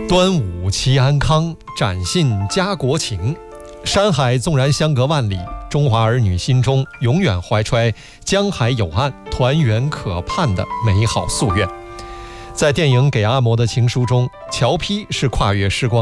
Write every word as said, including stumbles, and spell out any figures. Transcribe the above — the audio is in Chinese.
端午祈安康，展信家国情。山海纵然相隔万里，中华儿女心中永远怀揣江海有岸、团圆可盼的美好夙愿。在电影《给阿嬷的情书》中，乔批是跨越时光